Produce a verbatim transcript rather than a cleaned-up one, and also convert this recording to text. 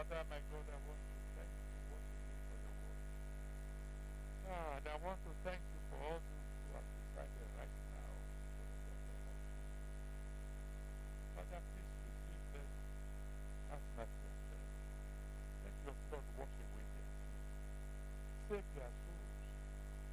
Father, my God, I want to thank you once again for your word. God, I want to thank you